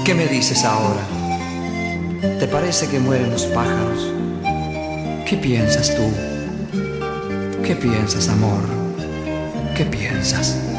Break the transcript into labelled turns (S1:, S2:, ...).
S1: ¿Qué me dices ahora? ¿Te parece que mueren los pájaros? ¿Qué piensas tú? ¿Qué piensas, amor? ¿Qué piensas?